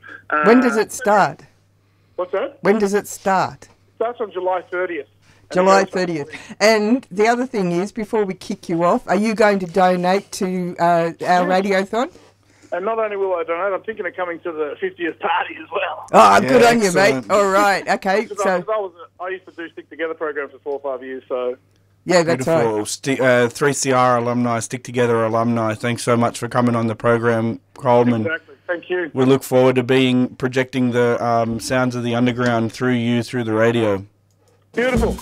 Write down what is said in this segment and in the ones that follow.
When does it start? What's that? When does it start? It starts on July 30th. July 30th. And the other thing is, before we kick you off, are you going to donate to our radiothon? And not only will I donate, I'm thinking of coming to the 50th party as well. Oh, good on you, mate. All right, okay. I used to do Stick Together programs for 4 or 5 years, so... Yeah, that's Beautiful. right. 3CR alumni, Stick Together alumni. Thanks so much for coming on the program, Coleman. Exactly. Thank you. We look forward to projecting the sounds of the underground through the radio. Beautiful.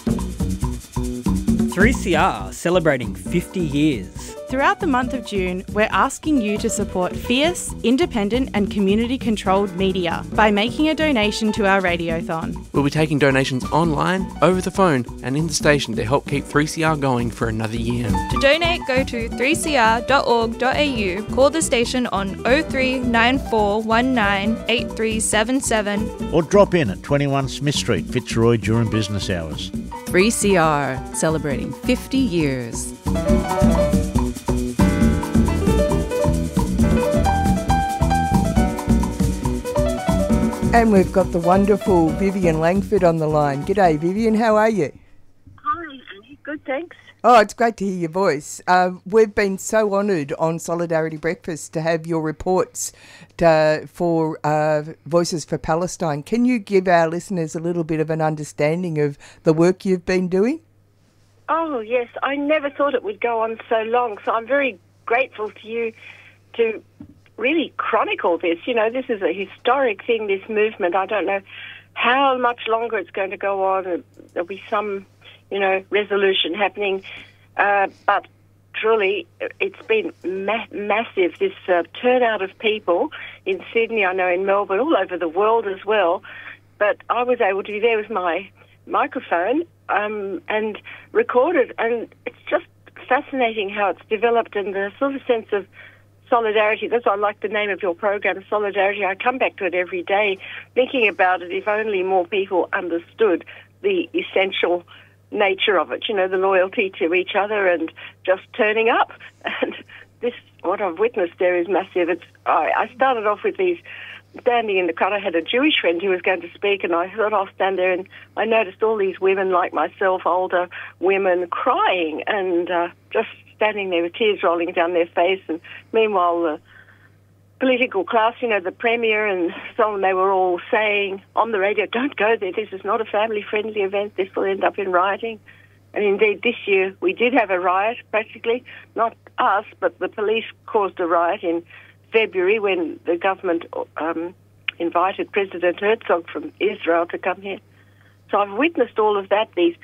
3CR celebrating 50 years. Throughout the month of June, we're asking you to support fierce, independent and community-controlled media by making a donation to our radiothon. We'll be taking donations online, over the phone and in the station to help keep 3CR going for another year. To donate, go to 3cr.org.au, call the station on 0394198377 or drop in at 21 Smith Street, Fitzroy during business hours. 3CR, celebrating 50 years. And we've got the wonderful Vivian Langford on the line. G'day, Vivian. How are you? Hi, Annie. Good, thanks. Oh, it's great to hear your voice. We've been so honoured on Solidarity Breakfast to have your reports for Voices for Palestine. Can you give our listeners a little bit of an understanding of the work you've been doing? Oh, yes. I never thought it would go on so long, so I'm very grateful to you to really chronicle this. You know, this is a historic thing, this movement. I don't know how much longer it's going to go on. There'll be some, resolution happening. But truly, it's been massive, this turnout of people in Sydney, I know in Melbourne, all over the world as well. But I was able to be there with my microphone and record it. And it's just fascinating how it's developed and the sort of sense of solidarity. That's why I like the name of your program, Solidarity. I come back to it every day thinking about it. If only more people understood the essential nature of it, the loyalty to each other and just turning up. And this, what I've witnessed there is massive. I started off with these standing in the crowd. I had a Jewish friend who was going to speak, and I thought I'll stand there, and I noticed all these women like myself, older women, crying and just standing there with tears rolling down their face. And meanwhile, the political class, the Premier and so on, they were all saying on the radio, don't go there, this is not a family-friendly event, this will end up in rioting. And indeed, this year we did have a riot, practically. Not us, but the police caused a riot in February when the government invited President Herzog from Israel to come here. So I've witnessed all of that, these,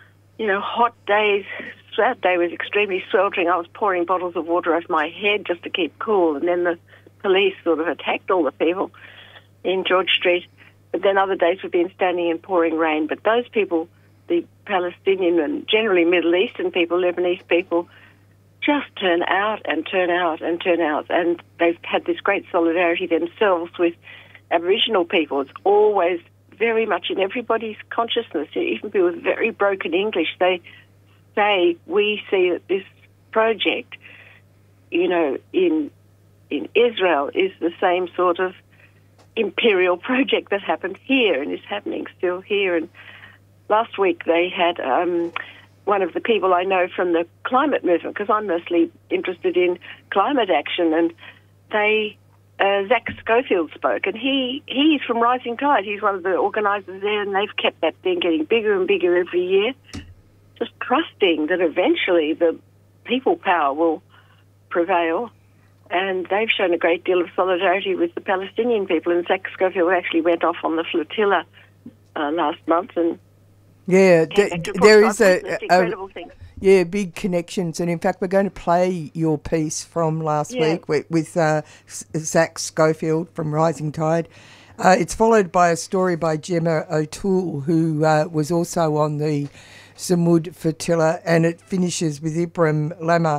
hot days. That day was extremely sweltering. I was pouring bottles of water over my head just to keep cool. And then the police sort of attacked all the people in George Street. But then other days we've been standing in pouring rain. But those people, the Palestinian and generally Middle Eastern people, Lebanese people, just turn out and turn out and turn out. And they've had this great solidarity themselves with Aboriginal people. It's always very much in everybody's consciousness. Even people with very broken English, they say, we see that this project, in Israel is the same sort of imperial project that happened here and is happening still here. And last week they had one of the people I know from the climate movement, because I'm mostly interested in climate action, and Zach Schofield spoke, and he's from Rising Tide. He's one of the organisers there, and they've kept that thing getting bigger and bigger every year, just trusting that eventually the people power will prevail. And they've shown a great deal of solidarity with the Palestinian people. And Zach Schofield actually went off on the flotilla last month. And there is incredible things. Yeah, big connections. And in fact, we're going to play your piece from last week with Zach Schofield from Rising Tide. It's followed by a story by Gemma O'Toole, who was also on the Samud flotilla, and it finishes with Ibrahim Lama.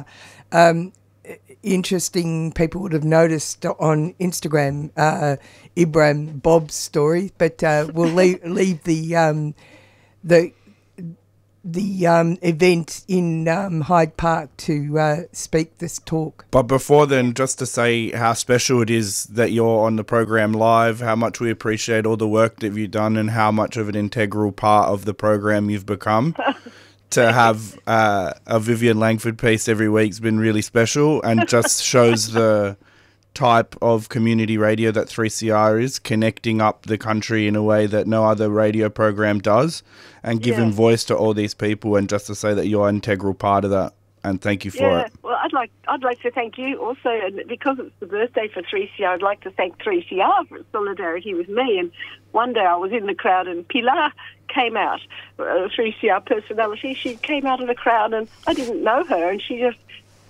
Interesting, people would have noticed on Instagram Ibrahim Bob's story, but we'll leave the event in Hyde Park to speak this talk. But before then, just to say how special it is that you're on the program live, how much we appreciate all the work that you've done and how much of an integral part of the program you've become. To have a Vivian Langford piece every week's been really special and just shows the type of community radio that 3CR is, connecting up the country in a way that no other radio program does, and giving voice to all these people, and just to say that you're an integral part of that, and thank you for it. Well, I'd like to thank you also, and because it's the birthday for 3CR, I'd like to thank 3CR for its solidarity with me. And one day I was in the crowd and Pilar came out, a 3CR personality. She came out of the crowd and I didn't know her, and she just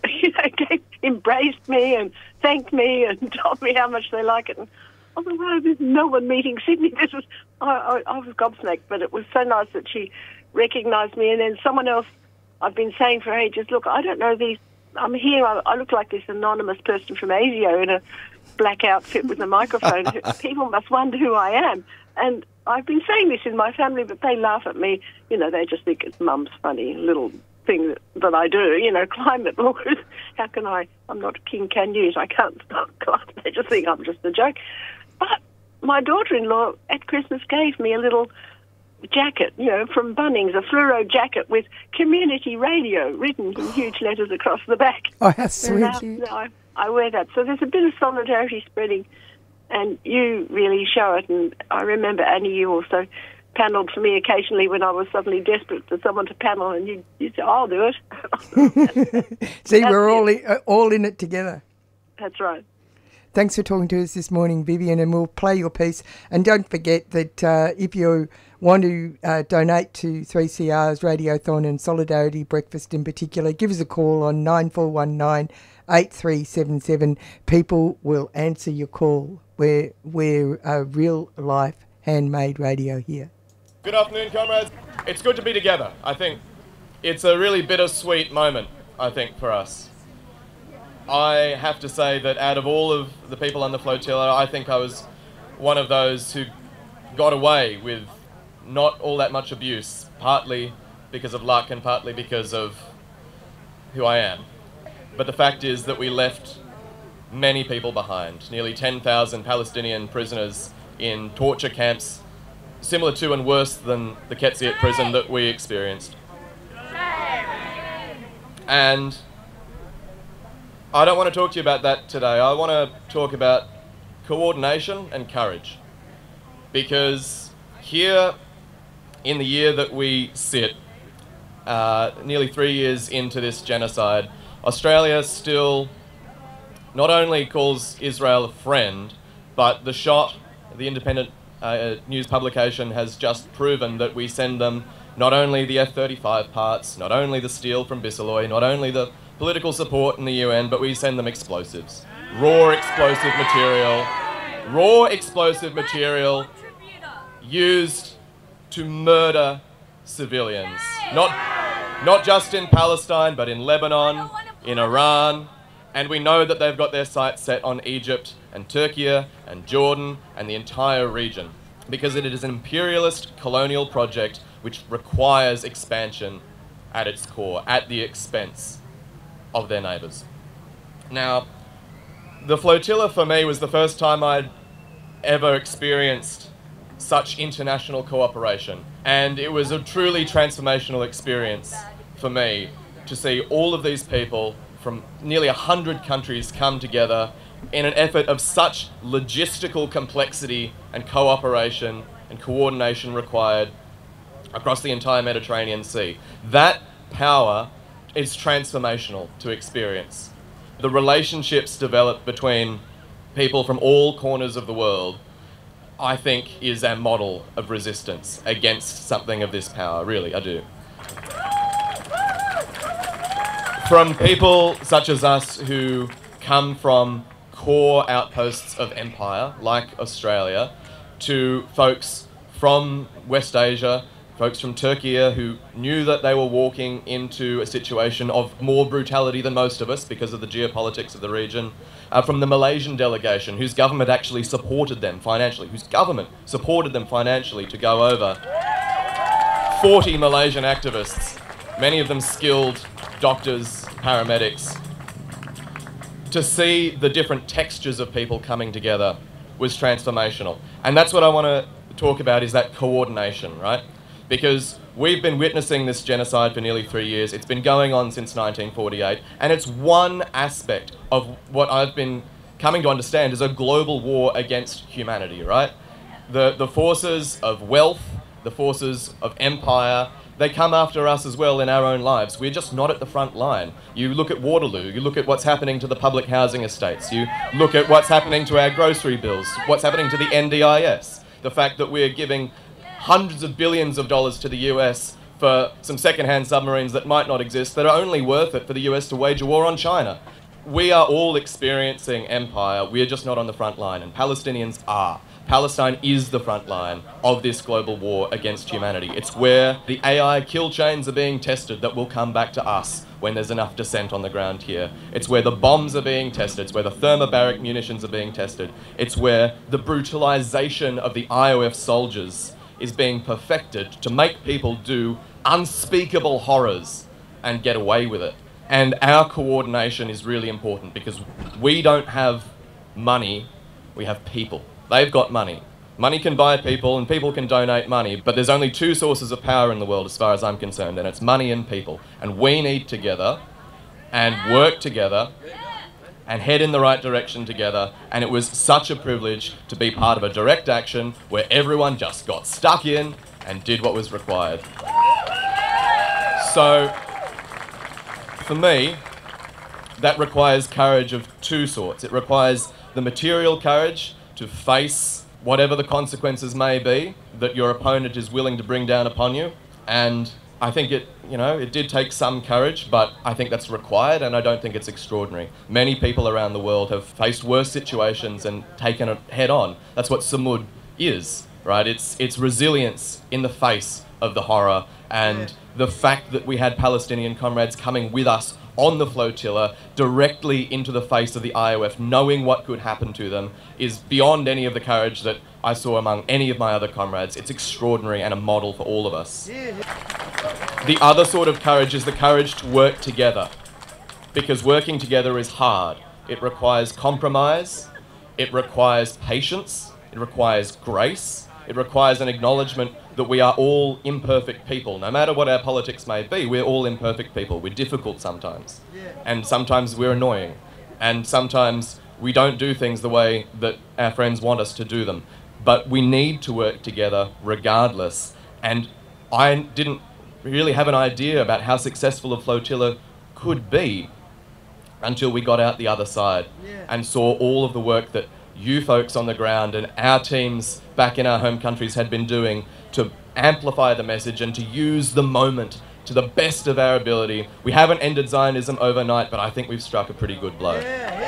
embraced me and thanked me and told me how much they like it. And I thought, wow, this is Melbourne meeting Sydney. I was gobsmacked, but it was so nice that she recognised me. And then someone else, I've been saying for ages, look, I don't know these. I'm here. I look like this anonymous person from ASIO in a black outfit with a microphone. People must wonder who I am. And I've been saying this in my family, but they laugh at me. You know, they just think it's Mum's funny little thing that I do. You know, climate laws. How can I? I'm not King Canute. I can't stop climate. They just think I'm just a joke. But my daughter-in-law at Christmas gave me a little jacket, you know, from Bunnings, a fluoro jacket with community radio written in huge letters across the back. Oh, how sweet. I wear that. So there's a bit of solidarity spreading, and you really show it. And I remember, Annie, you also panelled for me occasionally when I was suddenly desperate for someone to panel, and you said, I'll do it. See, we're all in it together. That's right. Thanks for talking to us this morning, Vivian, and we'll play your piece. And don't forget that if you want to donate to 3CR's Radiothon and Solidarity Breakfast in particular, give us a call on 9419 8377. People will answer your call. We're a real-life handmade radio here. Good afternoon, comrades. It's good to be together. I think it's a really bittersweet moment, I think, for us. I have to say that out of all of the people on the flotilla, I think I was one of those who got away with not all that much abuse, partly because of luck and partly because of who I am. But the fact is that we left many people behind, nearly 10,000 Palestinian prisoners in torture camps, similar to and worse than the Ketziat prison that we experienced. And I don't want to talk to you about that today. I want to talk about coordination and courage. Because here, in the year that we sit, nearly 3 years into this genocide, Australia still not only calls Israel a friend, but the shot, the independent news publication, has just proven that we send them not only the F-35 parts, not only the steel from Bisalloy, not only the political support in the UN, but we send them explosives. Raw explosive material used to murder civilians. Not just in Palestine, but in Lebanon, in Iran, and we know that they've got their sights set on Egypt and Turkey and Jordan and the entire region, because it is an imperialist colonial project which requires expansion at its core, at the expense of their neighbours. Now, the flotilla for me was the first time I'd ever experienced such international cooperation, and it was a truly transformational experience for me to see all of these people from nearly 100 countries come together in an effort of such logistical complexity and cooperation and coordination required across the entire Mediterranean Sea. That power is transformational to experience. The relationships developed between people from all corners of the world, I think, is our model of resistance against something of this power. Really, I do. From people such as us who come from core outposts of empire, like Australia, to folks from West Asia, folks from Turkey who knew that they were walking into a situation of more brutality than most of us because of the geopolitics of the region. From the Malaysian delegation, whose government actually supported them financially, to go over 40 Malaysian activists, many of them skilled doctors, paramedics. To see the different textures of people coming together was transformational. And that's what I want to talk about, is that coordination, right? Because we've been witnessing this genocide for nearly 3 years. It's been going on since 1948, and it's one aspect of what I've been coming to understand is a global war against humanity, right? The forces of wealth, the forces of empire, they come after us as well in our own lives. We're just not at the front line. You look at Waterloo, you look at what's happening to the public housing estates, you look at what's happening to our grocery bills, what's happening to the NDIS, the fact that we're giving hundreds of billions of dollars to the US for some second-hand submarines that might not exist, that are only worth it for the US to wage a war on China. We are all experiencing empire, we're just not on the front line, and Palestinians are. Palestine is the front line of this global war against humanity. It's where the AI kill chains are being tested that will come back to us when there's enough dissent on the ground here. It's where the bombs are being tested. It's where the thermobaric munitions are being tested. It's where the brutalization of the IOF soldiers is being perfected to make people do unspeakable horrors and get away with it. And our coordination is really important because we don't have money, we have people. They've got money. Money can buy people and people can donate money, but there's only two sources of power in the world as far as I'm concerned, and it's money and people. And we need together and work together and head in the right direction together, and it was such a privilege to be part of a direct action where everyone just got stuck in and did what was required. So, for me, that requires courage of two sorts. It requires the material courage to face whatever the consequences may be that your opponent is willing to bring down upon you. And I think it did take some courage, but I think that's required, and I don't think it's extraordinary. Many people around the world have faced worse situations and taken it head on. That's what Samud is, right? It's resilience in the face of the horror, and the fact that we had Palestinian comrades coming with us on the flotilla directly into the face of the IOF, knowing what could happen to them, is beyond any of the courage that I saw among any of my other comrades. It's extraordinary and a model for all of us. The other sort of courage is the courage to work together, because working together is hard. It requires compromise, it requires patience, it requires grace, it requires an acknowledgement that we are all imperfect people. No matter what our politics may be, we're all imperfect people. We're difficult sometimes. And sometimes we're annoying. And sometimes we don't do things the way that our friends want us to do them. But we need to work together regardless. And I didn't really have an idea about how successful a flotilla could be until we got out the other side and saw all of the work that you folks on the ground and our teams back in our home countries had been doing to amplify the message and to use the moment to the best of our ability. We haven't ended Zionism overnight, but I think we've struck a pretty good blow.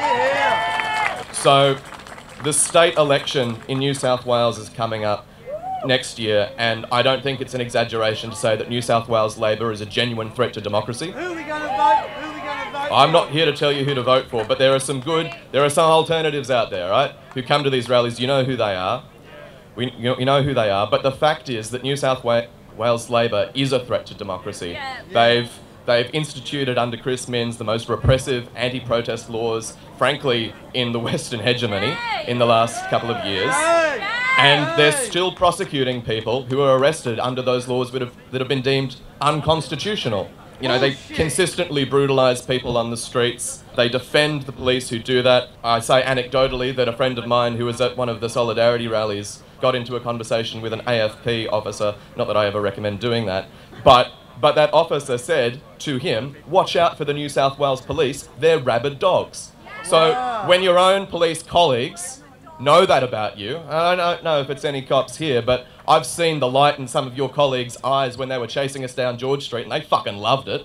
So the state election in New South Wales is coming up next year, and I don't think it's an exaggeration to say that New South Wales Labor is a genuine threat to democracy. Who are we going to vote? I'm not here to tell you who to vote for, but there are some alternatives out there, right? Who come to these rallies, you know who they are. You know who they are, but the fact is that New South Wales Labor is a threat to democracy. They've instituted under Chris Minns the most repressive anti-protest laws, frankly, in the Western hegemony in the last couple of years. And they're still prosecuting people who are arrested under those laws that have been deemed unconstitutional. You know, they consistently brutalise people on the streets. They defend the police who do that. I say anecdotally that a friend of mine who was at one of the Solidarity rallies got into a conversation with an AFP officer. Not that I ever recommend doing that. But that officer said to him, watch out for the New South Wales police, they're rabid dogs. So when your own police colleagues know that about you, I don't know if it's any cops here, but I've seen the light in some of your colleagues' eyes when they were chasing us down George Street, and they fucking loved it.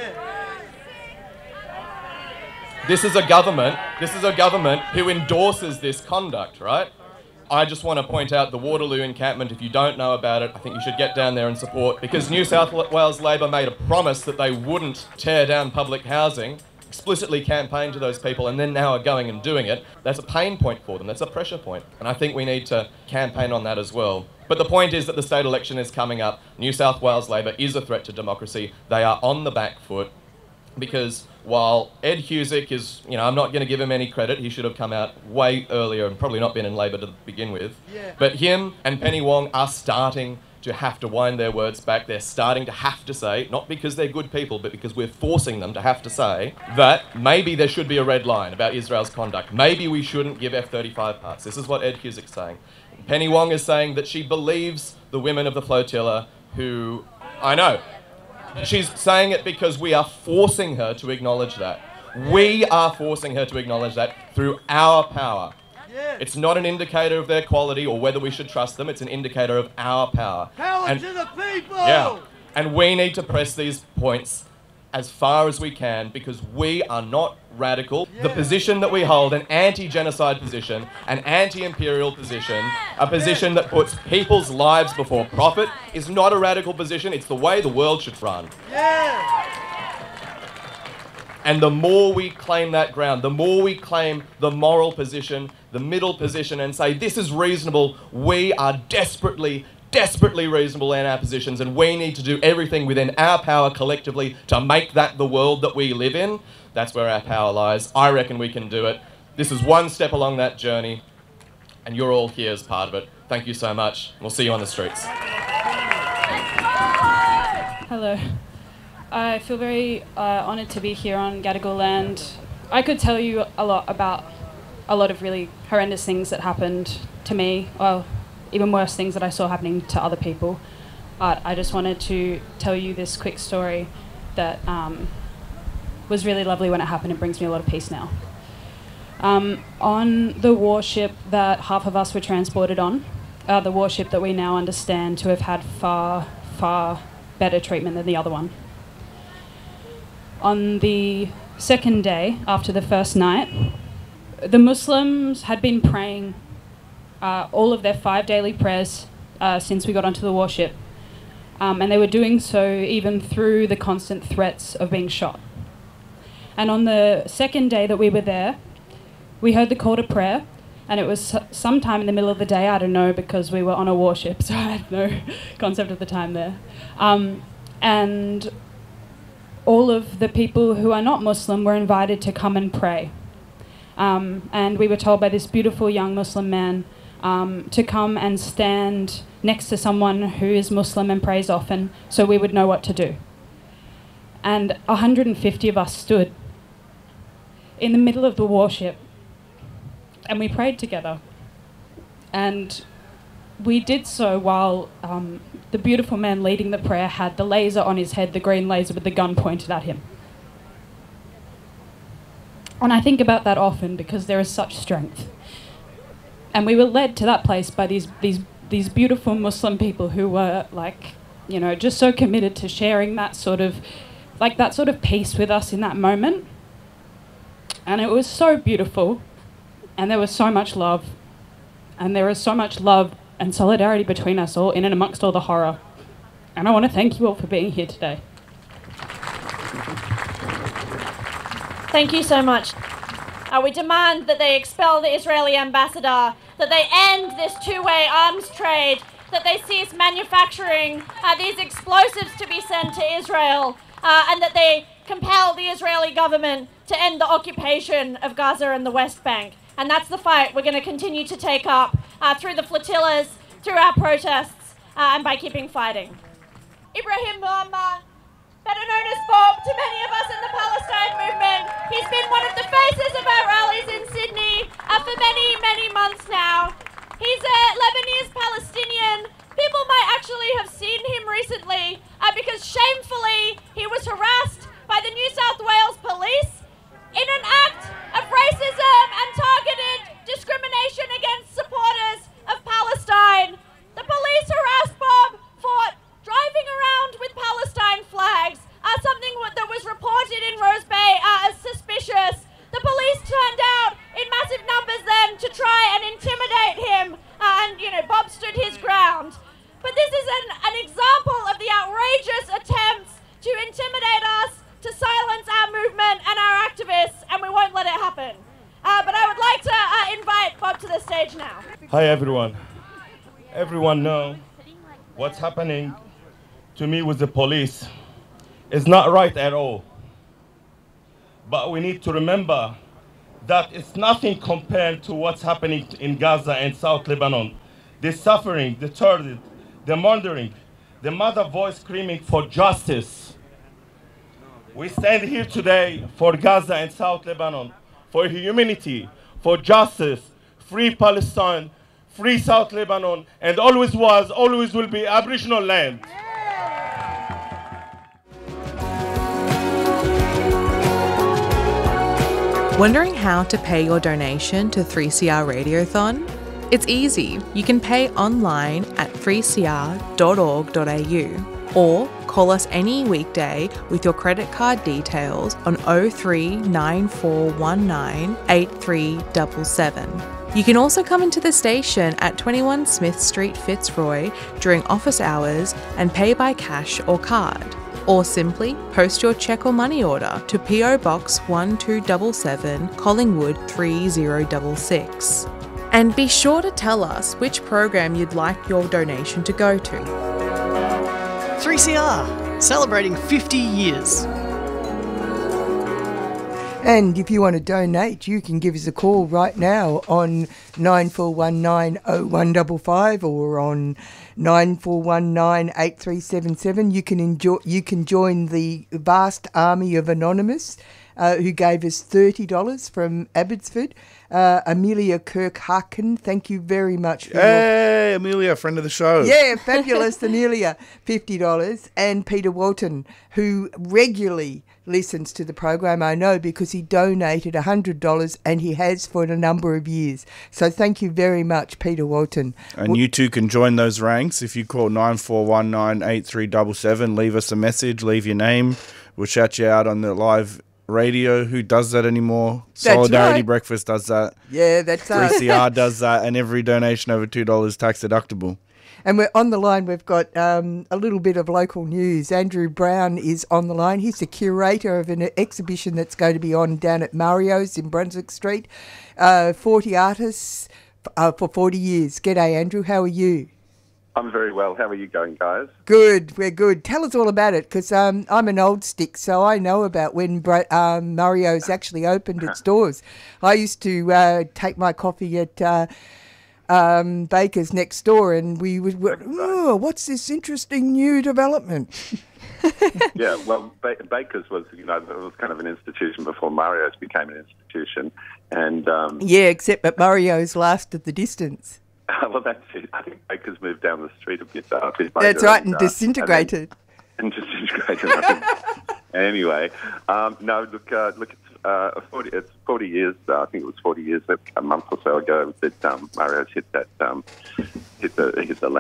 This is a government who endorses this conduct, right? I just want to point out the Waterloo encampment. If you don't know about it, I think you should get down there and support, because New South Wales Labor made a promise that they wouldn't tear down public housing, explicitly campaigned to those people and then now are going and doing it, that's a pain point for them. That's a pressure point. And I think we need to campaign on that as well. But the point is that the state election is coming up. New South Wales Labor is a threat to democracy. They are on the back foot because while Ed Husic is, I'm not going to give him any credit. He should have come out way earlier and probably not been in Labor to begin with. Yeah. But him and Penny Wong are starting to have to wind their words back. They're starting to have to say, not because they're good people, but because we're forcing them to have to say that maybe there should be a red line about Israel's conduct. Maybe we shouldn't give F-35 parts. This is what Ed Husic's saying. Penny Wong is saying that she believes the women of the flotilla who... I know. She's saying it because we are forcing her to acknowledge that. We are forcing her to acknowledge that through our power. It's not an indicator of their quality or whether we should trust them. It's an indicator of our power. Power to the people! Yeah. And we need to press these points as far as we can because we are not radical. Yeah. The position that we hold, an anti-genocide position, an anti-imperial position, a position that puts people's lives before profit is not a radical position. It's the way the world should run. Yeah. And the more we claim that ground, the more we claim the moral position, the middle position, and say this is reasonable, we are desperately reasonable in our positions, and we need to do everything within our power collectively to make that the world that we live in. That's where our power lies. I reckon we can do it. This is one step along that journey, and you're all here as part of it. Thank you so much. We'll see you on the streets. Hello. I feel very honoured to be here on Gadigal land. I could tell you a lot about a lot of really horrendous things that happened to me, well, even worse things that I saw happening to other people. But I just wanted to tell you this quick story that was really lovely when it happened. It brings me a lot of peace now. On the warship that half of us were transported on, the warship that we now understand to have had far, far better treatment than the other one. On the second day, after the first night, the Muslims had been praying all of their 5 daily prayers since we got onto the warship. And they were doing so even through the constant threats of being shot. And on the second day that we were there, we heard the call to prayer, and it was sometime in the middle of the day, I don't know, because we were on a warship, so I had no concept of the time there. And all of the people who are not Muslim were invited to come and pray. And we were told by this beautiful young Muslim man to come and stand next to someone who is Muslim and prays often, so we would know what to do. And 150 of us stood in the middle of the warship, and we prayed together. And we did so while the beautiful man leading the prayer had the laser on his head, the green laser with the gun pointed at him. And I think about that often because there is such strength. And we were led to that place by these beautiful Muslim people who were just so committed to sharing that sort of peace with us in that moment. And it was so beautiful, and there was so much love, and there is so much love and solidarity between us all in and amongst all the horror. And I want to thank you all for being here today. Thank you so much. We demand that they expel the Israeli ambassador, that they end this two-way arms trade, that they cease manufacturing these explosives to be sent to Israel, and that they compel the Israeli government to end the occupation of Gaza and the West Bank. And that's the fight we're going to continue to take up through the flotillas, through our protests, and by keeping fighting. Ibrahim Muhammad, better known as Bob to many of us in the Palestine movement. He's been one of the faces of our rallies in Sydney for many, many months now. He's a Lebanese Palestinian. People might actually have seen him recently because shamefully he was harassed by the New South Wales police in an act of racism and targeted discrimination against supporters of Palestine. The police harassed Bob for driving around with Palestine flags, something that was reported in Rose Bay as suspicious. The police turned out in massive numbers then to try and intimidate him, and Bob stood his ground. But this is an example of the outrageous attempts to intimidate us, to silence our movement and our activism. up to the stage now. Hi everyone. Everyone know what's happening to me with the police is not right at all. But we need to remember that it's nothing compared to what's happening in Gaza and South Lebanon. The suffering, the torture, the murdering, the mother voice screaming for justice. We stand here today for Gaza and South Lebanon, for humanity, for justice, free Palestine, free South Lebanon, and always was, always will be Aboriginal land. Wondering how to pay your donation to 3CR Radiothon? It's easy. You can pay online at 3cr.org.au or call us any weekday with your credit card details on 03 9419 8377. You can also come into the station at 21 Smith Street, Fitzroy during office hours and pay by cash or card. Or simply post your cheque or money order to PO Box 1277 Collingwood 3066. And be sure to tell us which program you'd like your donation to go to. 3CR, celebrating 50 years. And if you want to donate, you can give us a call right now on 94190155 or on 94198377. You can join the vast army of Anonymous who gave us $30 from Abbotsford. Amelia Kirk-Harkin, thank you very much. Hey, Amelia, friend of the show. Yeah, fabulous Amelia, $50. And Peter Walton, who regularly listens to the program, I know, because he donated $100 and he has for a number of years. So thank you very much, Peter Walton. And you too can join those ranks if you call 94198377. Leave us a message, leave your name. We'll shout you out on the live radio. Who does that anymore? That's Solidarity right. Breakfast does that. Yeah, that's us. 3CR does that, and every donation over $2 tax deductible. And we're on the line. We've got a little bit of local news. Andrew Brown is on the line. He's the curator of an exhibition that's going to be on down at Mario's in Brunswick Street. 40 artists for 40 years. G'day, Andrew. How are you? I'm very well. How are you going, guys? Good. We're good. Tell us all about it, because I'm an old stick, so I know about when Mario's actually opened its doors. I used to take my coffee at Baker's next door, and we would, oh, what's this interesting new development? Yeah, well, Baker's was, it was kind of an institution before Mario's became an institution, and yeah, except that Mario's lasted the distance. Well, that's it. I think Baker's moved down the street a bit. That's right, and disintegrated. And disintegrated. I think. Anyway, no, look, it's 40 years. I think it was 40 years a month or so ago that Mario's hit that hit the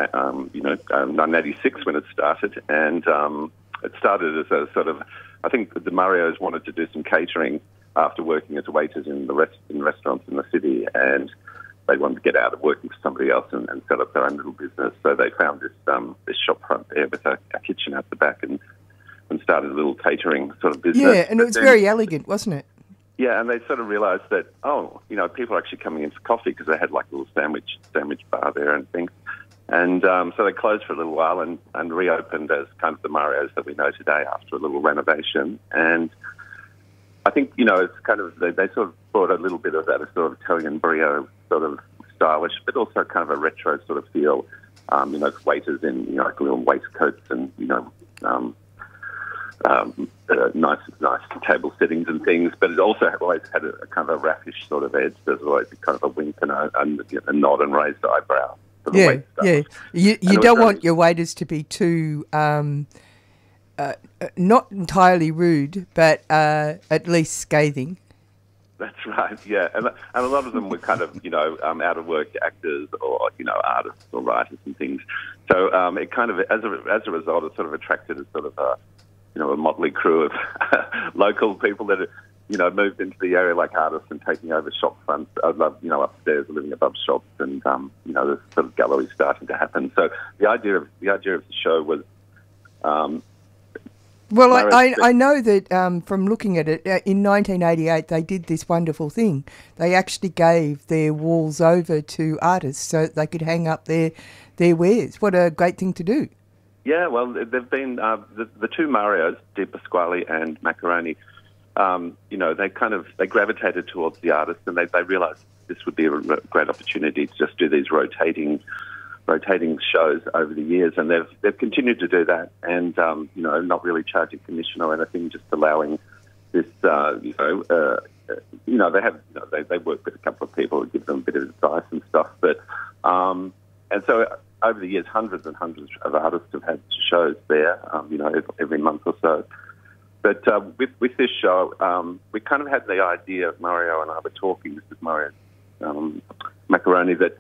1986 when it started, and it started as a sort of, I think the Mario's wanted to do some catering after working as waiters in restaurants in the city, and they wanted to get out of working for somebody else and set up their own little business. So they found this shop front there with a kitchen at the back and started a little catering sort of business. Yeah, and it was very elegant, wasn't it? Yeah, and they sort of realised that, people are actually coming in for coffee, because they had like a little sandwich bar there and things. And so they closed for a little while and reopened as kind of the Mario's that we know today after a little renovation. And I think, it's kind of, they sort of brought a little bit of that sort of Italian brio sort of stylish, but also kind of a retro sort of feel, waiters in, like little waistcoats and, nice table settings and things, but it also always had a kind of a raffish sort of edge. There's always kind of a wink and a nod and raised eyebrow. For the wait staff. Yeah. You don't want your waiters to be too, not entirely rude, but at least scathing. That's right, yeah. And a lot of them were kind of, out of work actors or, artists or writers and things. So it kind of, as a result, it sort of attracted a sort of a motley crew of local people that, moved into the area like artists and taking over shop fronts. I love, upstairs, living above shops, and, there's sort of galleries starting to happen. So the idea of the show was Well, I know that from looking at it, in 1988 they did this wonderful thing. They actually gave their walls over to artists so that they could hang up their wares. What a great thing to do. Yeah, well, they've been the two Marios, Di Pasquale and Macaroni. They gravitated towards the artists, and they realised this would be a great opportunity to just do these rotating shows over the years, and they've continued to do that, and not really charging commission or anything, just allowing this. They work with a couple of people who give them a bit of advice and stuff, but and so over the years, hundreds and hundreds of artists have had shows there, every month or so. But with this show, we kind of had the idea, Mario and I were talking, this is Mario Macaroni, that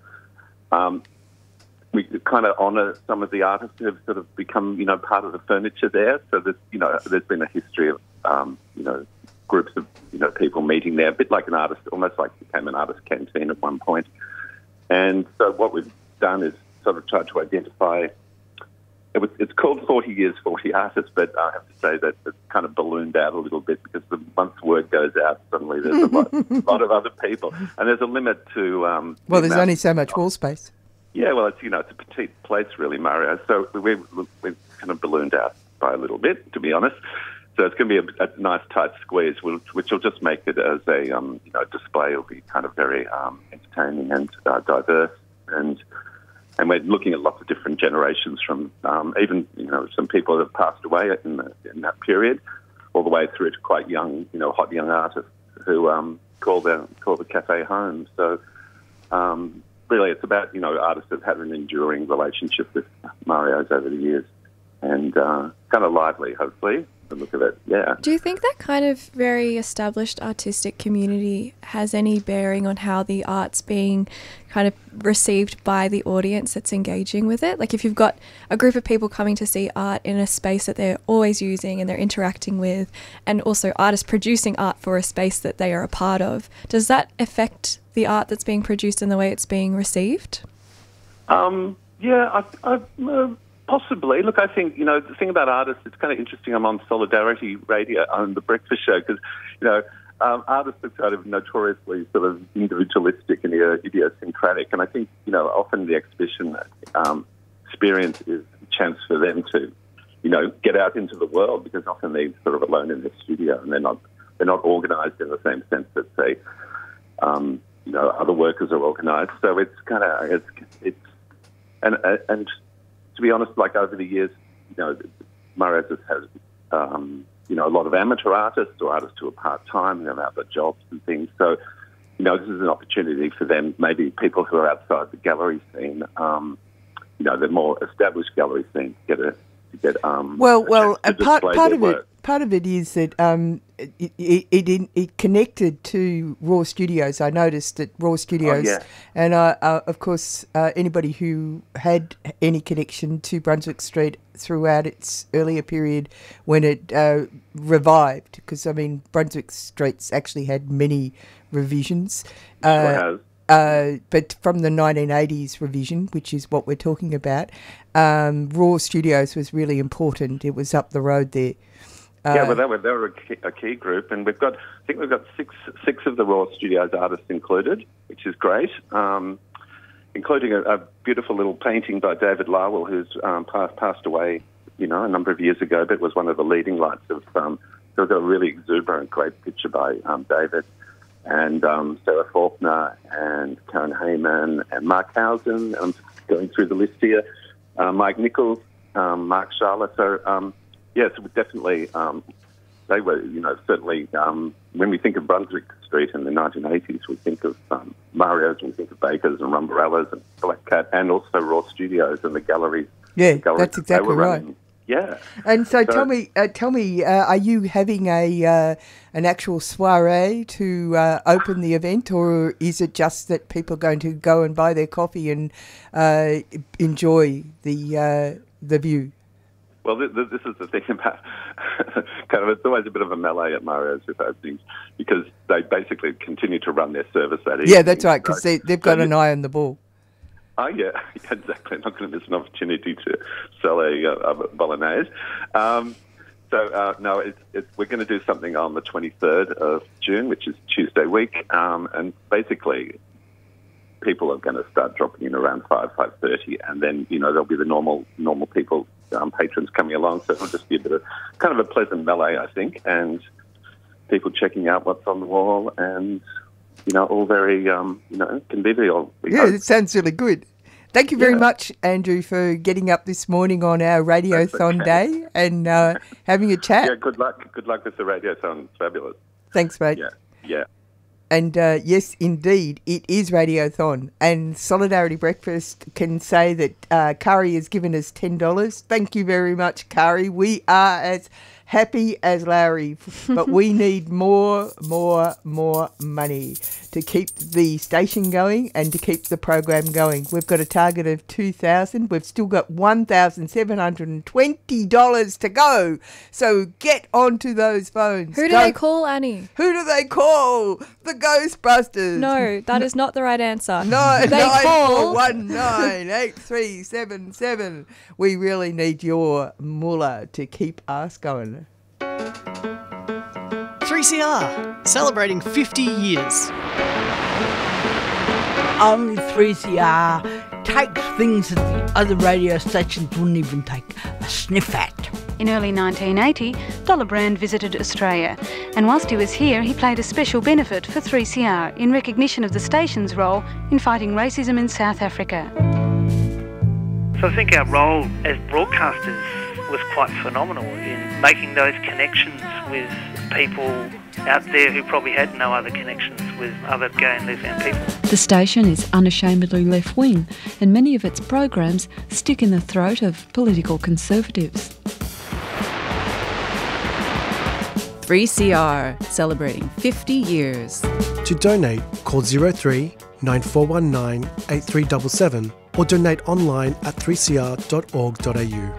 we kind of honour some of the artists who have sort of become, part of the furniture there. So there's been a history of, groups of, people meeting there, a bit like an artist, almost like became an artist canteen at one point. And so what we've done is sort of tried to identify. It's called 40 Years, 40 Artists, but I have to say that it's kind of ballooned out a little bit because once word goes out, suddenly there's a lot of other people. And there's a limit to... there's only so much wall space. Yeah, well, it's a petite place, really, Mario. So we've kind of ballooned out by a little bit, to be honest. So it's going to be a nice, tight squeeze, which will just make it as a display. It'll be kind of very entertaining and diverse. And we're looking at lots of different generations from even, some people that have passed away in that period, all the way through to quite young, hot young artists who call the cafe home. So really it's about, artists that have an enduring relationship with Mario's over the years and kind of lively, hopefully, the look of it, yeah. Do you think that kind of very established artistic community has any bearing on how the art's being kind of received by the audience that's engaging with it? Like if you've got a group of people coming to see art in a space that they're always using and they're interacting with, and also artists producing art for a space that they are a part of, does that affect the art that's being produced and the way it's being received? Possibly. Look, I think, the thing about artists, it's kind of interesting. I'm on Solidarity Radio on The Breakfast Show because, artists are kind of notoriously sort of individualistic and idiosyncratic. And I think, often the exhibition experience is a chance for them to, get out into the world because often they're sort of alone in their studio and they're not organised in the same sense that, say, other workers are organised. So it's kind of, and to be honest, like over the years, Mario's has a lot of amateur artists or artists who are part-time, who have other jobs and things. So, this is an opportunity for them, maybe people who are outside the gallery scene, the more established gallery scene, to get part of it is that it connected to Raw Studios. I noticed that Raw Studios, and of course anybody who had any connection to Brunswick Street throughout its earlier period when it revived, because Brunswick Street's actually had many revisions. But from the 1980s revision, which is what we're talking about, Raw Studios was really important. It was up the road there. They were a key group, and I think we've got six of the Raw Studios artists included, which is great, including a beautiful little painting by David Lowell, who's passed away, a number of years ago, but was one of the leading lights of. So we've got a really exuberant, great picture by David. And Sarah Faulkner and Karen Heyman and Mark Housen. I'm just going through the list here. Mike Nichols, Mark Charlotte. So, so definitely they were, certainly when we think of Brunswick Street in the 1980s, we think of Mario's, we think of Baker's and Rumbarellas and Black Cat and also Raw Studios and the galleries. Yeah, that's exactly right. Yeah. And so tell me, are you having an actual soiree to open the event, or is it just that people are going to go and buy their coffee and enjoy the view? Well, this is the thing about kind of, it's always a bit of a melee at Mario's with openings because they basically continue to run their service that evening. Yeah, that's right, because they've got an eye on the ball. Oh, yeah, exactly. I'm not going to miss an opportunity to sell a bolognese. So, no, we're going to do something on the 23rd of June, which is Tuesday week, and basically people are going to start dropping in around 5:30, and then, there'll be the normal people, patrons coming along, so it'll just be a bit of kind of a pleasant melee, I think, and people checking out what's on the wall, and, all very, convivial. Yeah, it sounds really good. Thank you very much, Andrew, for getting up this morning on our Radiothon Day and having a chat. Yeah, good luck. Good luck with the Radiothon. It's fabulous. Thanks, mate. Yeah. And yes, indeed, it is Radiothon. And Solidarity Breakfast can say that Kari has given us $10. Thank you very much, Kari. We are as happy as Larry, but we need more money to keep the station going and to keep the program going. We've got a target of $2,000. We've still got $1,720 to go. So get onto those phones. Who do they call, Annie? Who do they call? The Ghostbusters. No, that is not the right answer. No, they call 94198377. We really need your mullah to keep us going. 3CR, celebrating 50 years. Only 3CR takes things that the other radio stations wouldn't even take a sniff at. In early 1980, Dollar Brand visited Australia, and whilst he was here, he played a special benefit for 3CR in recognition of the station's role in fighting racism in South Africa. So I think our role as broadcasters was quite phenomenal in making those connections with people out there who probably had no other connections with other gay and lesbian people. The station is unashamedly left-wing, and many of its programs stick in the throat of political conservatives. 3CR, celebrating 50 years. To donate, call 03 9419 8377 or donate online at 3cr.org.au.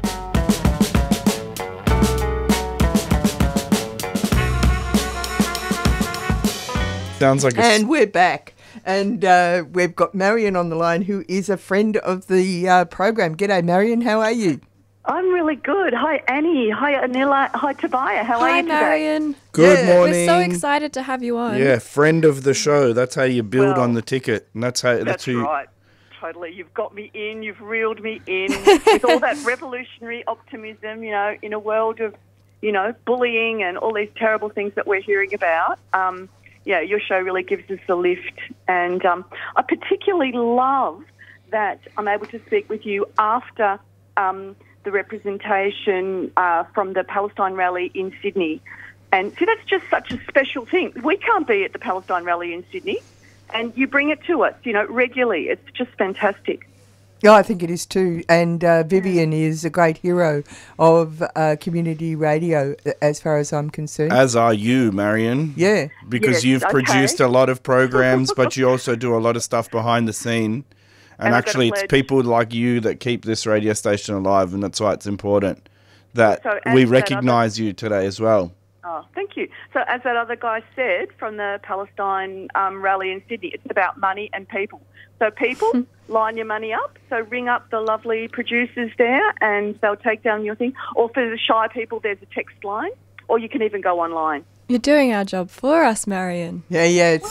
Sounds like And we're back. And we've got Marion on the line, who is a friend of the program. G'day, Marion. How are you? I'm really good. Hi, Annie. Hi, Anila. Hi, Tobiah. How are you today? Hi, Marion. Good morning. We're so excited to have you on. Yeah, friend of the show. That's how you build on the ticket. And that's how. That's who, right. Totally. You've got me in. You've reeled me in with all that revolutionary optimism, in a world of, bullying and all these terrible things that we're hearing about. Yeah, your show really gives us a lift. And I particularly love that I'm able to speak with you after the representation from the Palestine rally in Sydney. And see, that's just such a special thing. We can't be at the Palestine rally in Sydney, and you bring it to us, regularly. It's just fantastic. Yeah, I think it is too. And Vivian is a great hero of community radio, as far as I'm concerned. As are you, Marion. Yeah. Because you've produced a lot of programs, but you also do a lot of stuff behind the scene. And actually, it's people like you that keep this radio station alive, and that's why it's important that we recognise you today as well. Oh, thank you. So as that other guy said from the Palestine rally in Sydney, it's about money and people. So people, line your money up. So ring up the lovely producers there and they'll take down your thing. Or for the shy people, there's a text line. Or you can even go online. You're doing our job for us, Marion. Yeah, it's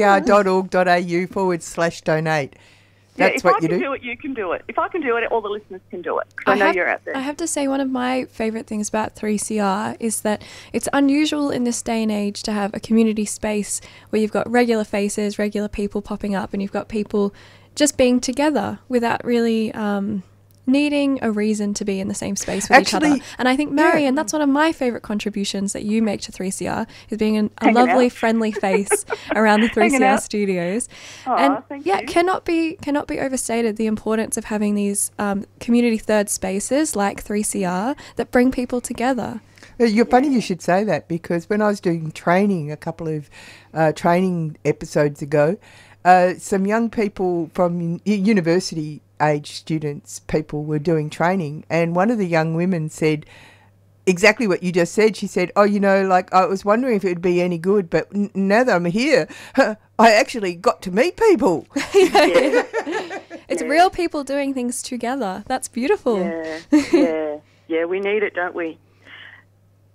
3cr.org.au/donate. That's what you do. If I can do it, you can do it. If I can do it, all the listeners can do it. I know you're out there. I have to say, one of my favourite things about 3CR is that it's unusual in this day and age to have a community space where you've got regular faces, regular people popping up, and you've got people just being together without really needing a reason to be in the same space with each other. And I think, Marion, that's one of my favourite contributions that you make to 3CR, is being a lovely, friendly face around the 3CR studios. Aww, and cannot be overstated the importance of having these community third spaces like 3CR that bring people together. You're funny you should say that, because when I was doing training a couple of training episodes ago, some young people from university age students, people were doing training, and one of the young women said exactly what you just said. She said, I was wondering if it would be any good, but now that I'm here, I actually got to meet people. It's real people doing things together. That's beautiful. Yeah, we need it, don't we?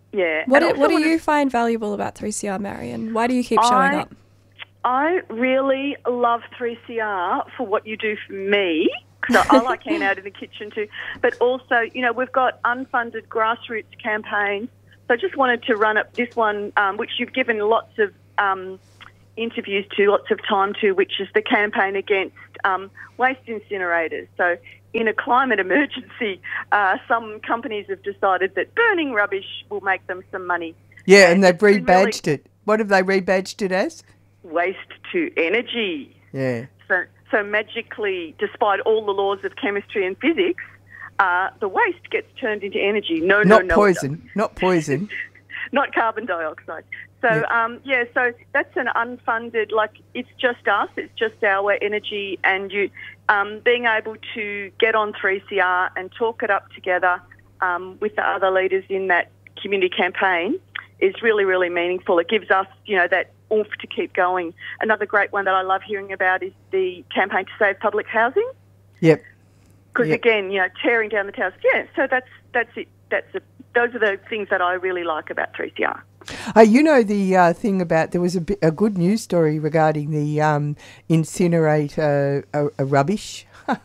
Yeah. What And do also you find valuable about 3CR, Marion? Why do you keep showing up? I really love 3CR for what you do for me, because I like hanging out in the kitchen too. But also, you know, we've got unfunded grassroots campaigns. So I just wanted to run up this one, which you've given lots of interviews to, lots of time to, which is the campaign against waste incinerators. So in a climate emergency, some companies have decided that burning rubbish will make them some money. Yeah, and they've rebadged it. What have they rebadged it as? Waste to energy. Yeah. So magically, despite all the laws of chemistry and physics, the waste gets turned into energy. Not poison. Not poison. Not carbon dioxide. So, so that's an unfunded, like, it's just us, it's just our energy, and you being able to get on 3CR and talk it up together with the other leaders in that community campaign is really, really meaningful. It gives us, you know, that oomph to keep going. Another great one that I love hearing about is the campaign to save public housing. Yep. Because again, you know, tearing down the towers. Yeah, so that's it. Those are the things that I really like about 3CR. You know the thing about, there was a good news story regarding the incinerator rubbish.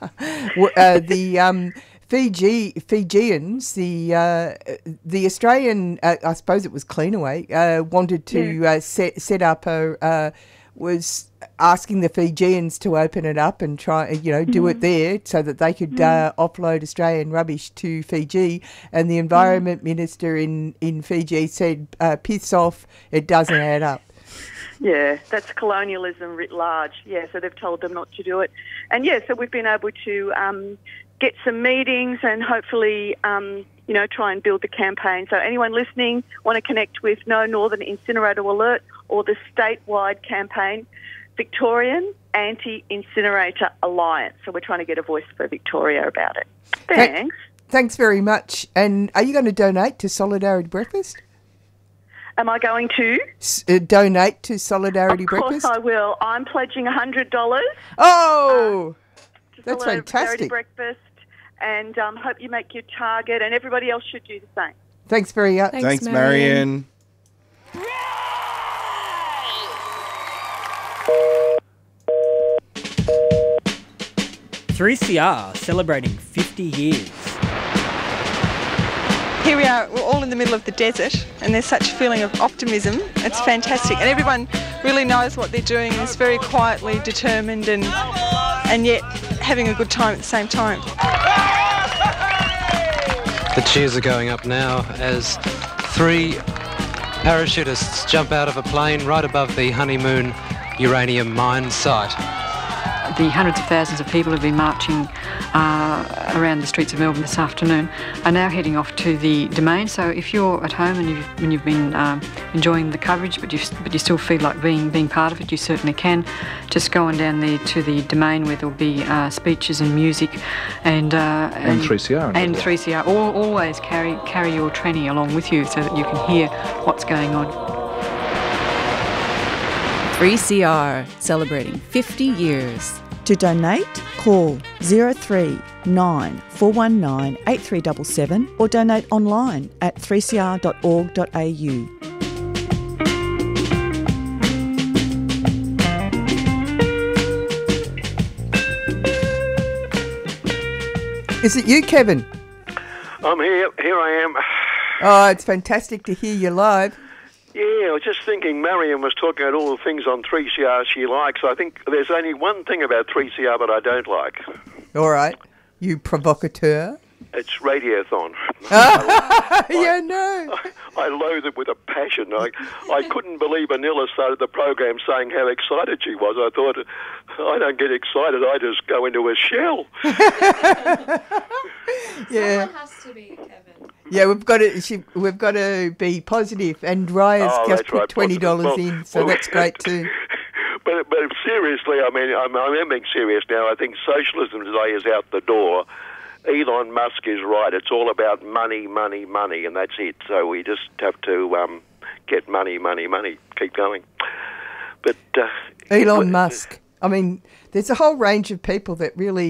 The Fijians, the Australian, I suppose it was Cleanaway, wanted to set up was asking the Fijians to open it up and try, you know, do it there so that they could offload Australian rubbish to Fiji. And the Environment Minister in Fiji said, piss off, it doesn't add up. Yeah, that's colonialism writ large. Yeah, so they've told them not to do it. And yeah, so we've been able to get some meetings and hopefully, you know, try and build the campaign. So anyone listening want to connect with No Northern Incinerator Alert or the statewide campaign, Victorian Anti-Incinerator Alliance. So we're trying to get a voice for Victoria about it. Thanks. Thanks very much. And are you going to donate to Solidarity Breakfast? Am I going to? Donate to Solidarity Breakfast? Of course I will. I'm pledging $100. Oh! That's Solidarity fantastic. Breakfast, and hope you make your target, and everybody else should do the same. Thanks very much. Thanks, Marion. 3CR celebrating 50 years. Here we are, we're all in the middle of the desert, and there's such a feeling of optimism. It's fantastic, and everyone really knows what they're doing and is very quietly determined and yet having a good time at the same time. The cheers are going up now as 3 parachutists jump out of a plane right above the Honeymoon uranium mine site. The hundreds of thousands of people who have been marching around the streets of Melbourne this afternoon are now heading off to the Domain. So if you're at home and you've been enjoying the coverage, but you still feel like being part of it, you certainly can. Just go on down there to the Domain, where there'll be speeches and music and 3CR. And 3CR. Always carry your tranny along with you so that you can hear what's going on. 3CR, celebrating 50 years. To donate, call 039 419 8377 or donate online at 3cr.org.au. Is it you, Kevin? I'm here. Here I am. Oh, it's fantastic to hear you live. Yeah, I was just thinking, Marion was talking about all the things on 3CR she likes. I think there's only one thing about 3CR that I don't like. All right. You provocateur. It's Radiothon. Yeah, no. I loathe it with a passion. I couldn't believe Anila started the program saying how excited she was. I thought, I don't get excited, I just go into a shell. Yeah. Someone has to be, Kevin. Yeah, we've got to be positive, and Raya's just put $20 in, so that's great too. But seriously, I mean, I'm being serious now. I think socialism today is out the door. Elon Musk is right. It's all about money, money, money, and that's it. So we just have to get money, money, money. Keep going. But Elon Musk. I mean, there's a whole range of people that really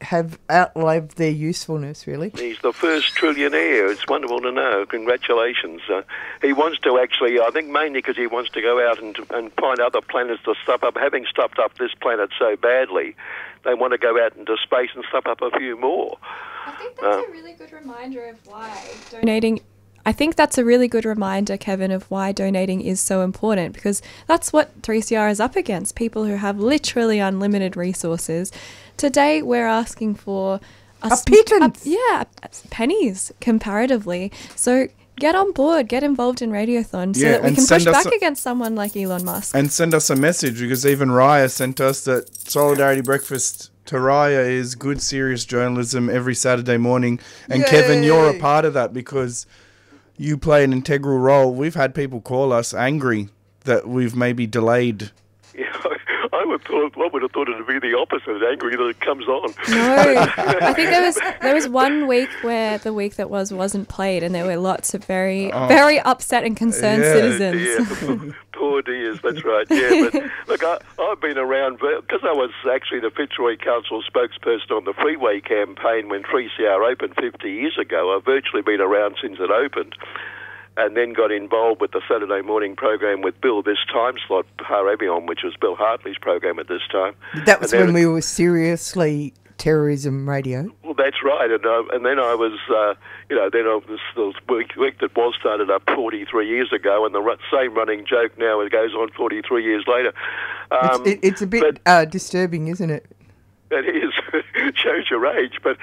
have outlived their usefulness, really. He's the first trillionaire. It's wonderful to know. Congratulations. He wants to actually, I think mainly because he wants to go out and find other planets to stuff up. Having stuffed up this planet so badly, they want to go out into space and stuff up a few more. I think that's a really good reminder of why donating... I think that's a really good reminder, Kevin, of why donating is so important, because that's what 3CR is up against, people who have literally unlimited resources. Today, we're asking for a pittance. Pennies comparatively. So get on board, get involved in Radiothon so that we can push back against someone like Elon Musk. And send us a message, because even Raya sent us that Solidarity Breakfast to Raya is good, serious journalism every Saturday morning. And Yay! Kevin, you're a part of that because you play an integral role. We've had people call us angry that we've maybe delayed. Yeah, I would have thought it would be the opposite, angry that it comes on. No, I think there was 1 week where the week that wasn't played, and there were lots of very upset and concerned citizens. Yeah, poor dears, that's right. Yeah, but look, I've been around because I was actually the Fitzroy Council spokesperson on the Freeway campaign when 3CR opened 50 years ago. I've virtually been around since it opened. And then got involved with the Saturday morning program with Bill, this time slot, Par Avion, which was Bill Hartley's program at this time. That was when we were seriously terrorism radio. Well, that's right. And then I was, then the week that was started up 43 years ago, and the same running joke now, it goes on 43 years later. It's a bit disturbing, isn't it? It is. It shows your age, but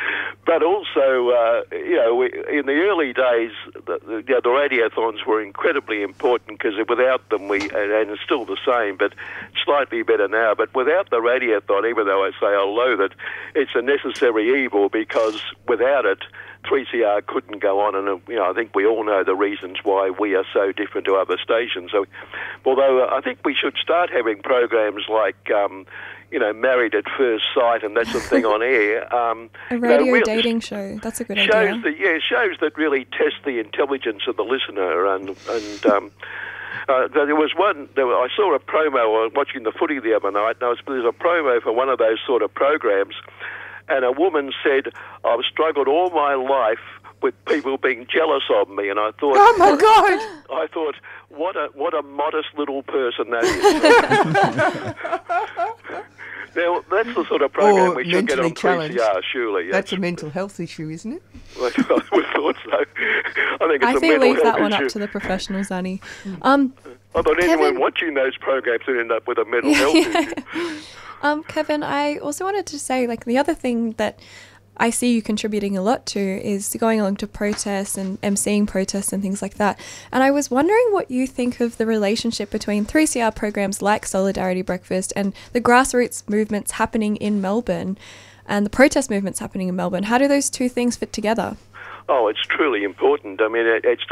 also, in the early days, the radiothons were incredibly important because without them, and it's still the same, but slightly better now. But without the radiothon, even though I say I'll loathe it, it's a necessary evil because without it, 3CR couldn't go on, and I think we all know the reasons why we are so different to other stations. So, although I think we should start having programs like, Married at First Sight and that sort of thing on air. A radio dating show. That's a good idea. Shows that really test the intelligence of the listener, and there was one. I saw a promo watching the footy the other night, and there was a promo for one of those sort of programs. And a woman said, "I've struggled all my life with people being jealous of me," and I thought, "Oh my God!" I thought, "What a modest little person that is." Now that's the sort of program we should get on 3CR, surely. Yes. That's a mental health issue, isn't it? I would have thought so. I think it's I a think mental leave health that one issue. up to the professionals, Annie. I thought anyone watching those programs would end up with a mental health issue. Kevin, I also wanted to say, the other thing that I see you contributing a lot to is going along to protests and emceeing protests and things like that. And I was wondering what you think of the relationship between 3CR programs like Solidarity Breakfast and the grassroots movements happening in Melbourne and the protest movements happening in Melbourne. How do those two things fit together? Oh, it's truly important. I mean, it's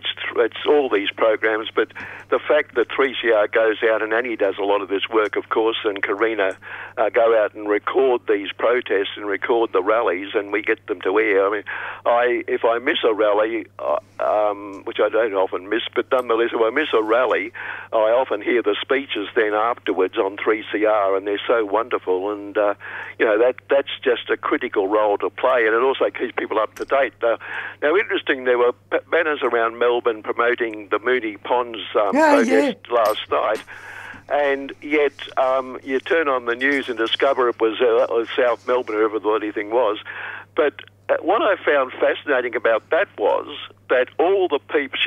all these programs, but the fact that 3CR goes out, and Annie does a lot of this work, of course, and Karina go out and record these protests and record the rallies, and we get them to air. I mean, if I miss a rally, which I don't often miss, but nonetheless, if I miss a rally, I often hear the speeches then afterwards on 3CR, and they're so wonderful, and that's just a critical role to play, and it also keeps people up to date. Now, interesting, there were banners around Melbourne promoting the Moonee Ponds protest last night, and yet you turn on the news and discover it was South Melbourne, whoever the bloody thing was. But what I found fascinating about that was that all the people,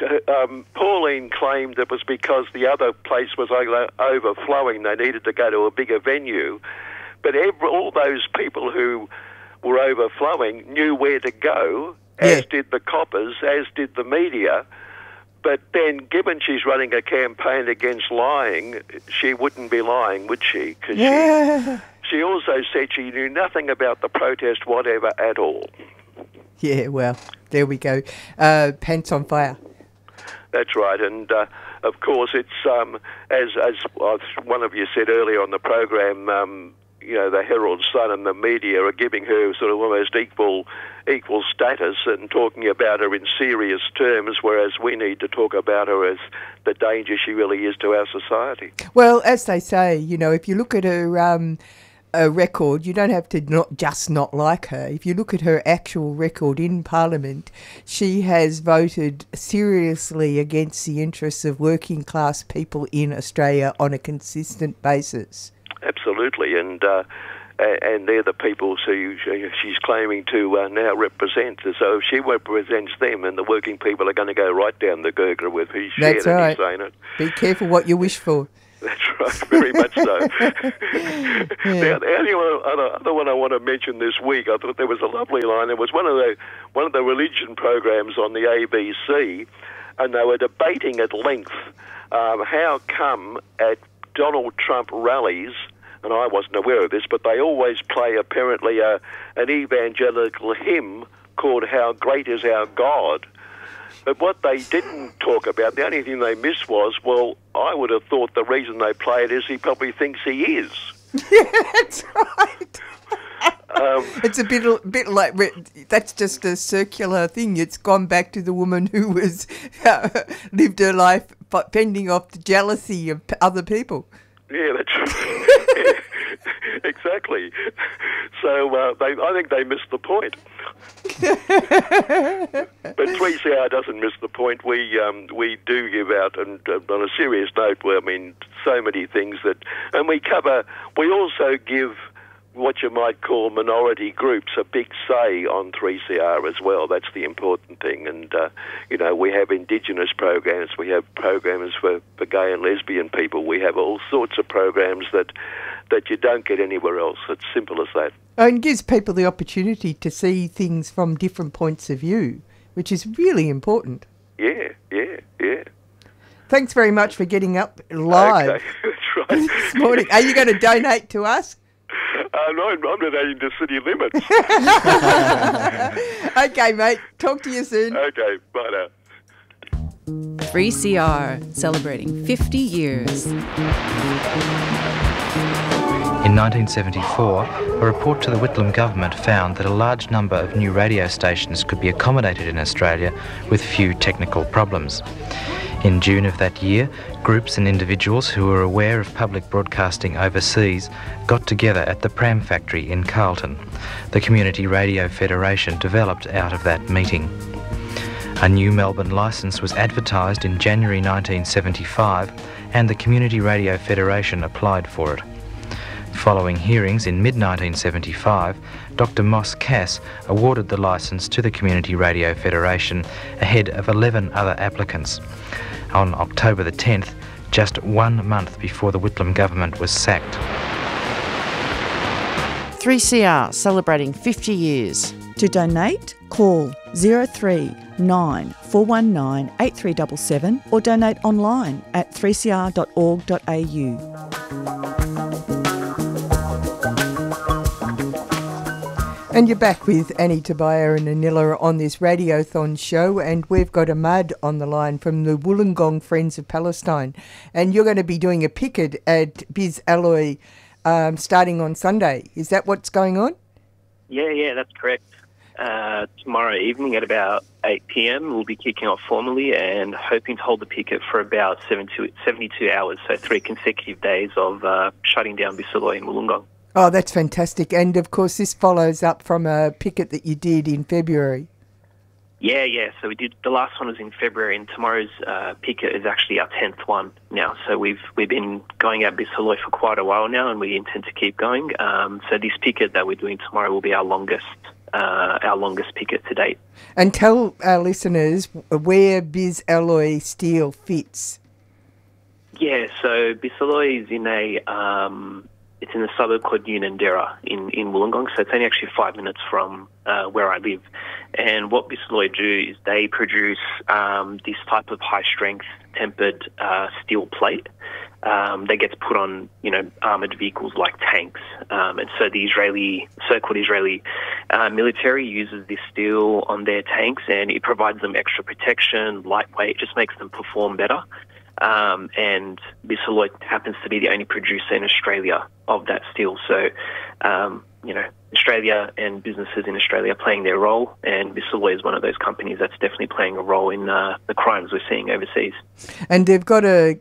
Pauline claimed it was because the other place was overflowing, they needed to go to a bigger venue, but all those people who were overflowing knew where to go, as did the coppers, as did the media. But then, given she's running a campaign against lying, she wouldn't be lying, would she? Because she also said she knew nothing about the protest whatever at all. Yeah, well, there we go. Pants on fire. That's right, and of course it's, as one of you said earlier on the program, the Herald Sun and the media are giving her sort of almost equal status and talking about her in serious terms, whereas we need to talk about her as the danger she really is to our society. Well, as they say, if you look at her a record, you don't have to not like her. If you look at her actual record in Parliament, she has voted seriously against the interests of working class people in Australia on a consistent basis. Absolutely, and they're the people who she's claiming to now represent. So if she represents them, and the working people are going to go right down the gurgler with who she That's said, right. and he's saying it. Be careful what you wish for. That's right, very much so. Now, the only other one I want to mention this week, I thought there was a lovely line. It was one of the religion programs on the ABC, and they were debating at length how come at Donald Trump rallies, and I wasn't aware of this, but they always play apparently an evangelical hymn called "How Great Is Our God." But what they didn't talk about, the only thing they missed was, well, I would have thought the reason they play it is he probably thinks he is. Yeah, that's right. It's a bit like, that's just a circular thing. It's gone back to the woman who was lived her life fending off the jealousy of other people. Yeah, that's right. Exactly. So I think they missed the point. But 3CR doesn't miss the point. We do give out, and on a serious note, so many things and we also give what you might call minority groups a big say on 3CR as well. That's the important thing. And, we have Indigenous programs, we have programs for gay and lesbian people, we have all sorts of programs that you don't get anywhere else. It's simple as that. And gives people the opportunity to see things from different points of view, which is really important. Yeah. Thanks very much for getting up live. Okay, that's right. This morning. Are you going to donate to us? No, I'm donating to city limits. Okay, mate. Talk to you soon. Okay, bye now. 3CR, celebrating 50 years. In 1974, a report to the Whitlam government found that a large number of new radio stations could be accommodated in Australia with few technical problems. In June of that year, groups and individuals who were aware of public broadcasting overseas got together at the Pram Factory in Carlton. The Community Radio Federation developed out of that meeting. A new Melbourne licence was advertised in January 1975, and the Community Radio Federation applied for it. Following hearings in mid-1975, Dr Moss Cass awarded the licence to the Community Radio Federation ahead of 11 other applicants. On October the 10th, just 1 month before the Whitlam government was sacked. 3CR, celebrating 50 years. To donate, call 039 419 8377 or donate online at 3cr.org.au. And you're back with Annie Tobias and Anilla on this Radiothon show, and we've got Ahmad on the line from the Wollongong Friends of Palestine, and you're going to be doing a picket at Biz Alloy starting on Sunday. Is that what's going on? Yeah, that's correct. Tomorrow evening at about 8 p.m. we'll be kicking off formally and hoping to hold the picket for about 72 hours, so 3 consecutive days of shutting down Biz Alloy in Wollongong. Oh, that's fantastic. And, of course, this follows up from a picket that you did in February. Yeah. So we did. The last one was in February, and tomorrow's picket is actually our 10th one now. So we've been going at Biz Alloy for quite a while now, and we intend to keep going. So this picket that we're doing tomorrow will be our longest picket to date. And tell our listeners where Biz Alloy Steel fits. Yeah. So Biz Alloy is in it's in a suburb called Unanderra in Wollongong, so it's only actually 5 minutes from where I live. And what Biz Alloy do is they produce this type of high-strength tempered steel plate that gets put on, armoured vehicles like tanks. And so the so-called Israeli military uses this steel on their tanks, and it provides them extra protection, lightweight, it just makes them perform better. And Biz Alloy happens to be the only producer in Australia of that steel. So, Australia and businesses in Australia are playing their role, and Biz Alloy is one of those companies that's definitely playing a role in the crimes we're seeing overseas. And they've got a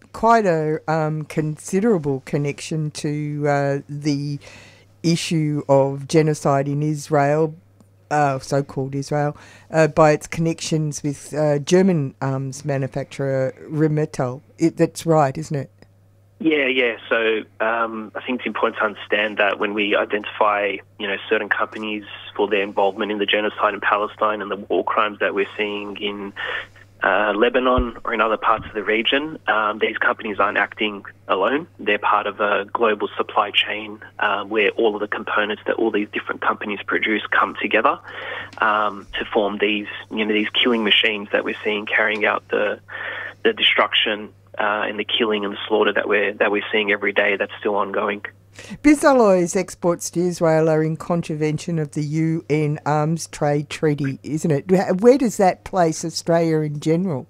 quite a considerable connection to the issue of genocide in Israel, so-called Israel, by its connections with German arms manufacturer Rheinmetall. That's right, isn't it? Yeah. So I think it's important to understand that when we identify, certain companies for their involvement in the genocide in Palestine and the war crimes that we're seeing in Lebanon or in other parts of the region, these companies aren't acting alone. They're part of a global supply chain where all of the components that all these different companies produce come together to form these killing machines that we're seeing carrying out the destruction and the killing and the slaughter that we're seeing every day. That's still ongoing. Bisalloy's exports to Israel are in contravention of the UN Arms Trade Treaty, isn't it? Where does that place Australia in general?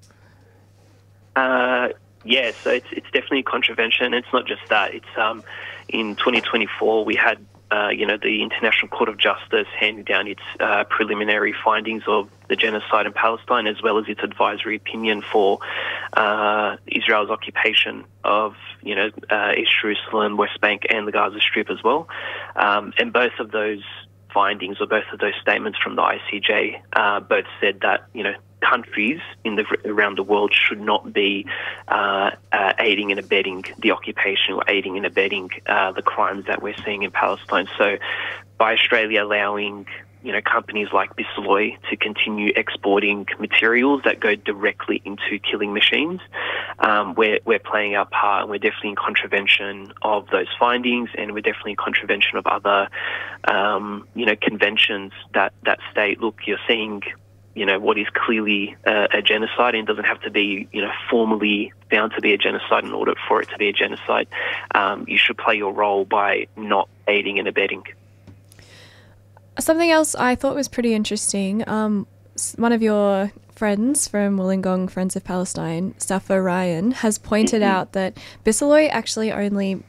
So it's definitely a contravention. It's not just that. It's in 2024 we had the International Court of Justice handing down its preliminary findings of the genocide in Palestine, as well as its advisory opinion for Israel's occupation of, East Jerusalem, West Bank, and the Gaza Strip as well. And both of those findings, or both of those statements from the ICJ, both said that, countries around the world should not be aiding and abetting the occupation or aiding and abetting the crimes that we're seeing in Palestine. So by Australia allowing companies like Bisalloy to continue exporting materials that go directly into killing machines, we're playing our part, and we're definitely in contravention of those findings, and we're definitely in contravention of other conventions that state, look, you're seeing what is clearly a genocide, and doesn't have to be, formally found to be a genocide in order for it to be a genocide. You should play your role by not aiding and abetting. Something else I thought was pretty interesting. One of your friends from Wollongong, Friends of Palestine, Safa Ryan, has pointed out that Bisalloy actually only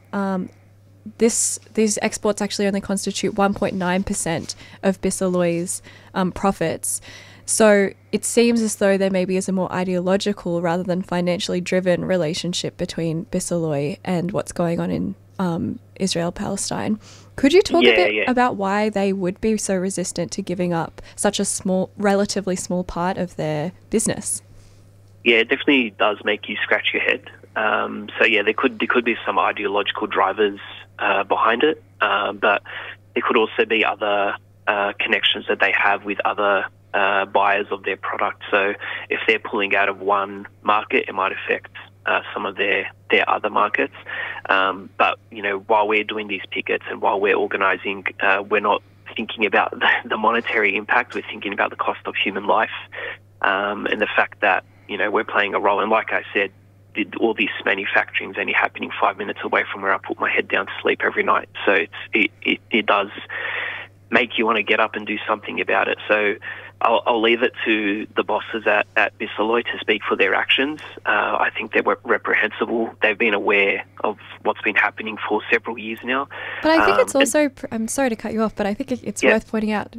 these exports actually only constitute 1.9% of Bisalloy's profits. So it seems as though there maybe is a more ideological rather than financially driven relationship between Bisalloy and what's going on in Israel-Palestine. Could you talk a bit about why they would be so resistant to giving up such a relatively small part of their business? Yeah, it definitely does make you scratch your head. There could be some ideological drivers behind it, but there could also be other connections that they have with other buyers of their product. So if they're pulling out of one market, it might affect some of their other markets. But while we're doing these pickets and while we're organising, we're not thinking about the monetary impact. We're thinking about the cost of human life, and the fact that we're playing a role. And like I said, all this manufacturing is only happening 5 minutes away from where I put my head down to sleep every night. So it does make you want to get up and do something about it. So I'll leave it to the bosses at Bisalloy to speak for their actions. I think they're reprehensible. They've been aware of what's been happening for several years now. But I think it's also, I'm sorry to cut you off, but I think it's worth pointing out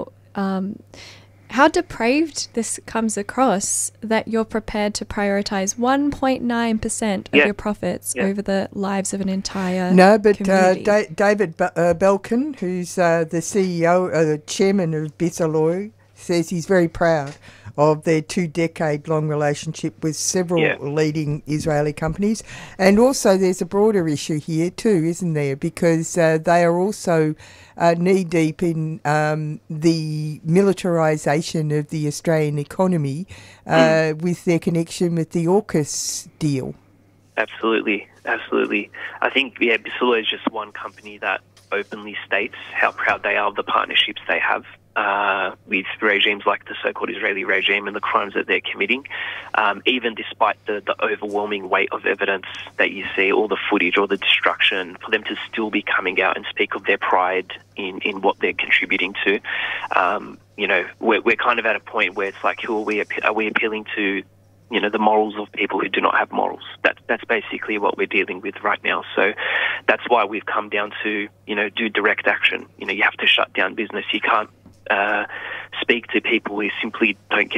how depraved this comes across, that you're prepared to prioritise 1.9% of your profits over the lives of an entire community. David Belkin, who's the CEO, the chairman of Bisalloy, says he's very proud of their 2-decade-long relationship with several leading Israeli companies. And also there's a broader issue here too, isn't there? Because they are also knee-deep in the militarisation of the Australian economy with their connection with the AUKUS deal. Absolutely. I think, Bisalloy is just one company that openly states how proud they are of the partnerships they have with regimes like the so-called Israeli regime and the crimes that they're committing, even despite the overwhelming weight of evidence that you see, all the footage, all the destruction, for them to still be coming out and speak of their pride in what they're contributing to. We're kind of at a point where it's like, who are we? Are we appealing to the morals of people who do not have morals? That's basically what we're dealing with right now. So that's why we've come down to, do direct action. You have to shut down business. You can't speak to people who simply don't care.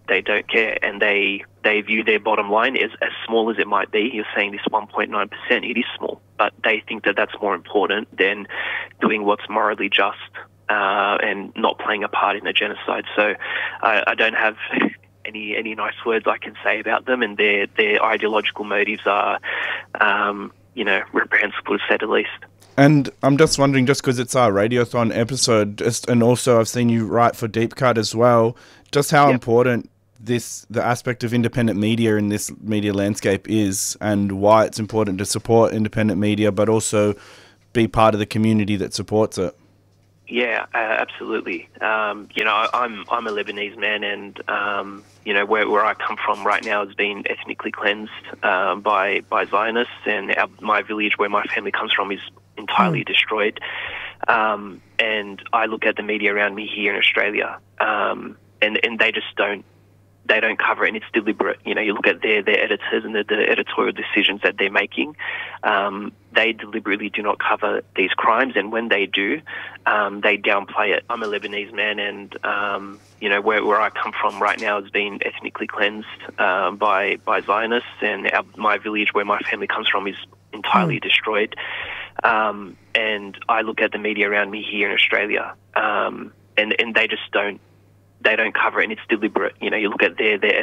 they don't care, and they view their bottom line as small as it might be. You're saying this 1.9%, it is small, but they think that that's more important than doing what's morally just and not playing a part in the genocide. So I don't have any nice words I can say about them, and their ideological motives are, reprehensible to say the least. And I'm just wondering, just because it's our Radiothon episode, and also I've seen you write for Deep Cut as well, just how important the aspect of independent media in this media landscape is, and why it's important to support independent media, but also be part of the community that supports it. Yeah, absolutely. I'm a Lebanese man, and where I come from right now has been ethnically cleansed by Zionists, and my village where my family comes from is entirely destroyed. And I look at the media around me here in Australia, and they just don't cover it, and it's deliberate. You look at their editors and the editorial decisions that they're making. They deliberately do not cover these crimes, and when they do, they downplay it. I'm a Lebanese man, and where I come from right now has been ethnically cleansed by Zionists, and my village where my family comes from is entirely destroyed. And I look at the media around me here in Australia, and they just don't cover it, and it's deliberate. You look at their